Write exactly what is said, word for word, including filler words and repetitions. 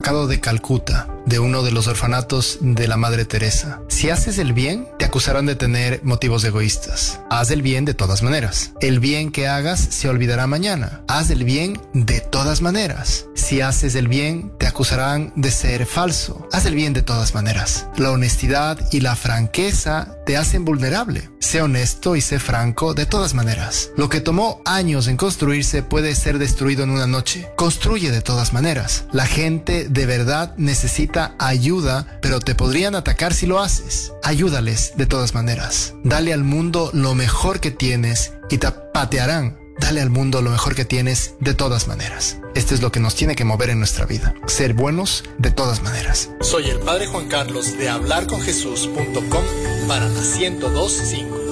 sacado de Calcuta, de uno de los orfanatos de la Madre Teresa. Si haces el bien, te acusarán de tener motivos egoístas. Haz el bien de todas maneras. El bien que hagas se olvidará mañana. Haz el bien de todas maneras. Si haces el bien, te acusarán de ser falso. Haz el bien de todas maneras. La honestidad y la franqueza te hacen vulnerable. Sé honesto y sé franco de todas maneras. Lo que tomó años en construirse puede ser destruido en una noche. Construye de todas maneras. La gente de verdad necesita ayuda, pero te podrían atacar si lo haces. Ayúdales de todas maneras. Dale al mundo lo mejor que tienes y te patearán. Dale al mundo lo mejor que tienes de todas maneras. Esto es lo que nos tiene que mover en nuestra vida. Ser buenos de todas maneras. Soy el Padre Juan Carlos de hablar con jesús punto com para la ciento dos punto cinco.